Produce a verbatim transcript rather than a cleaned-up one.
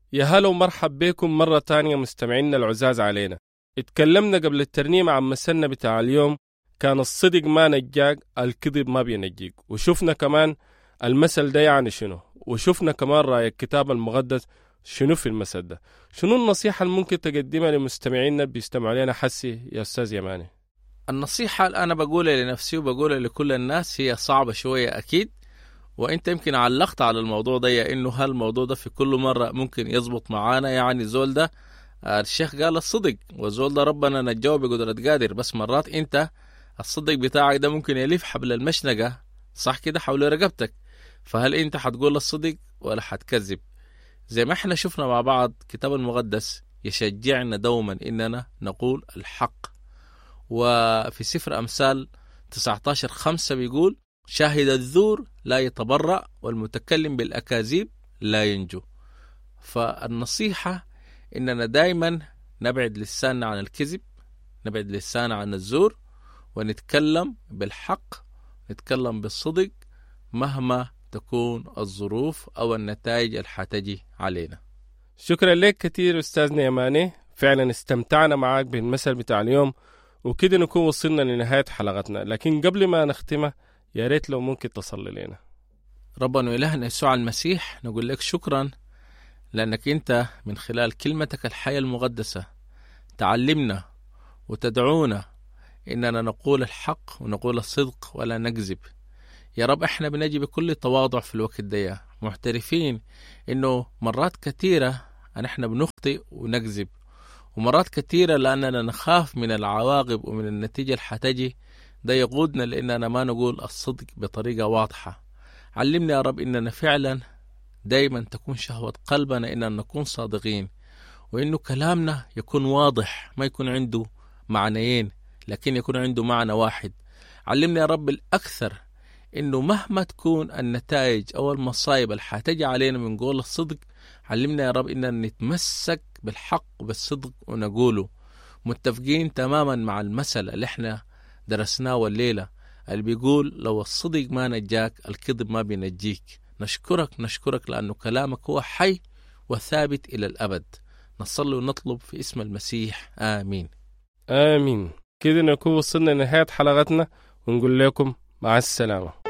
يا هلا ومرحب بكم مرة تانية مستمعينا العزاز علينا. اتكلمنا قبل الترنيمة عن مثلنا بتاع اليوم، كان الصدق ما نجاك الكذب ما بينجيك، وشفنا كمان المثل ده يعني شنو، وشفنا كمان رأي الكتاب المقدس شنو في المثل ده. شنو النصيحة اللي ممكن تقدمها لمستمعينا بيستمعوا لنا حسي يا أستاذ يماني؟ النصيحة اللي أنا بقولها لنفسي وبقولها لكل الناس هي صعبة شوية أكيد، وانت يمكن علقت على الموضوع ده، انه هالموضوع ده في كل مرة ممكن يزبط معانا. يعني زول ده الشيخ قال الصدق، والزول ده ربنا نجاه بقدرة قادر، بس مرات انت الصدق بتاعك ده ممكن يلف حبل المشنقة صح كده حول رقبتك، فهل انت حتقول الصدق ولا حتكذب؟ زي ما احنا شفنا مع بعض كتاب المقدس يشجعنا دوما اننا نقول الحق. وفي سفر أمثال تسعة عشر خمسة بيقول: شاهد الزور لا يتبرأ، والمتكلم بالأكاذيب لا ينجو. فالنصيحة إننا دايما نبعد لساننا عن الكذب، نبعد لساننا عن الزور، ونتكلم بالحق، نتكلم بالصدق مهما تكون الظروف أو النتائج اللي حتجي علينا. شكرا لك كتير أستاذنا يماني، فعلا استمتعنا معاك بالمثل بتاع اليوم، وكده نكون وصلنا لنهاية حلقتنا. لكن قبل ما نختمها يا ريت لو ممكن تصلي لنا. ربنا وإلهنا يسوع المسيح، نقول لك شكرا لأنك أنت من خلال كلمتك الحياة المقدسة تعلمنا وتدعونا إننا نقول الحق ونقول الصدق ولا نكذب. يا رب احنا بنجي بكل تواضع في الوقت ده، محترفين إنه مرات كثيرة أن احنا بنخطئ ونكذب، ومرات كثيرة لأننا نخاف من العواقب ومن النتيجة اللي حتجي، ده يقودنا لأننا ما نقول الصدق بطريقة واضحة. علمنا يا رب إننا فعلا دايما تكون شهوة قلبنا إننا نكون صادقين، وإنه كلامنا يكون واضح، ما يكون عنده معنيين لكن يكون عنده معنى واحد. علمنا يا رب الأكثر إنه مهما تكون النتائج أو المصايب اللي حتجي علينا من قول الصدق، علمنا يا رب إننا نتمسك بالحق وبالصدق ونقوله، متفقين تماما مع المثل اللي احنا درسناه الليلة اللي بيقول: لو الصدق ما نجاك الكذب ما بينجيك. نشكرك نشكرك لأنه كلامك هو حي وثابت إلى الأبد. نصلي ونطلب في اسم المسيح، آمين آمين. كده نكون وصلنا لنهاية حلقتنا، ونقول لكم مع السلامة.